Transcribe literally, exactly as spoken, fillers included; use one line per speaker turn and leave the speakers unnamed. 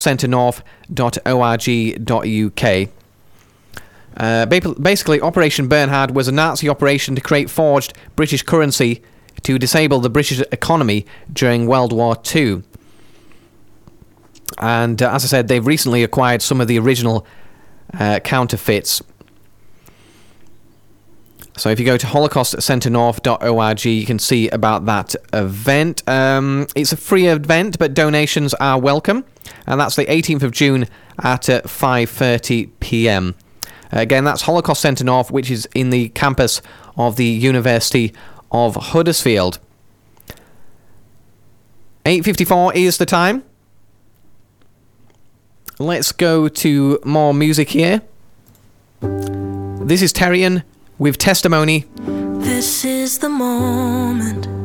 centre north dot org dot uk. Uh, basically, Operation Bernhard was a Nazi operation to create forged British currency to disable the British economy during World War Two. And uh, as I said, they've recently acquired some of the original uh, counterfeits. So if you go to holocaust centre north dot org, you can see about that event. Um, it's a free event, but donations are welcome. And that's the eighteenth of June at uh, five thirty p.m. Again, that's Holocaust Centre North, which is in the campus of the University of Huddersfield. eight fifty-four is the time. Let's go to more music here. This is Terrian with Testimony.
This is the moment